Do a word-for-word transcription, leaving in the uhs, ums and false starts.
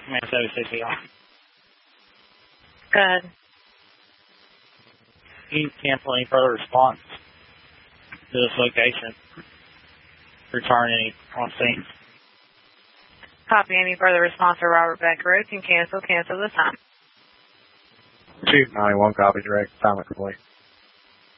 Command seven C C R. Go ahead. You cancel any further response to this location. Return any on scene. Copy. Any further response to Robert Beck Road can cancel. Cancel this time. two ninety-one, copy direct. Assignment complete.